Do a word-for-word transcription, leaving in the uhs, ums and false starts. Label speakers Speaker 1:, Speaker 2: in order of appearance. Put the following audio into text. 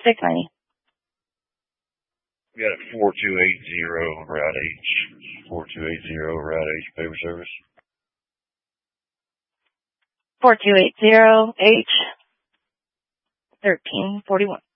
Speaker 1: six ninety.
Speaker 2: We got a four two eight zero Route H. four two eight zero Route H paper service.
Speaker 1: four two eight zero H thirteen forty-one.